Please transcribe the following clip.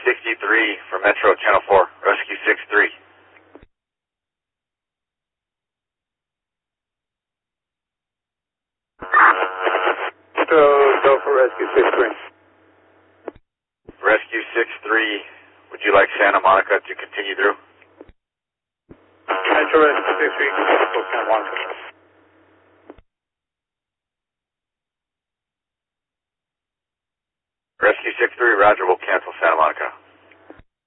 63 for Metro Channel 4, Rescue 63. Go for Rescue 63. Rescue 63, would you like Santa Monica to continue through? Metro Rescue 63, go Santa Monica.